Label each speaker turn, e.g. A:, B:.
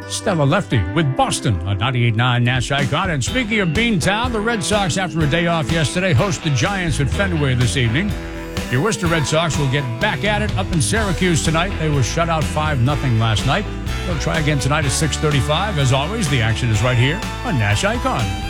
A: Stella Lefty with Boston on 98.9 Nash Icon. And speaking of Beantown, the Red Sox, after a day off yesterday, host the Giants at Fenway this evening. Your Worcester Red Sox will get back at it up in Syracuse tonight. They were shut out 5-0 last night. They'll try again tonight at 6:35. As always, the action is right here on Nash Icon.